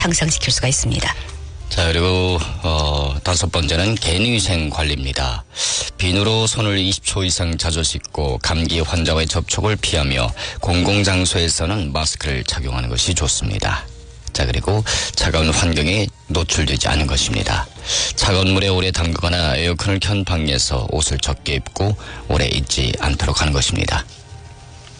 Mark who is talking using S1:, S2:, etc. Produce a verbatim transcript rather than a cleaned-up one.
S1: 향상시킬 수가 있습니다.
S2: 자, 그리고 어, 다섯 번째는 개인위생 관리입니다. 비누로 손을 이십 초 이상 자주 씻고 감기 환자와의 접촉을 피하며 공공장소에서는 마스크를 착용하는 것이 좋습니다. 자, 그리고 차가운 환경에 노출되지 않은 것입니다. 차가운 물에 오래 담그거나 에어컨을 켠 방에서 옷을 적게 입고 오래 있지 않도록 하는 것입니다.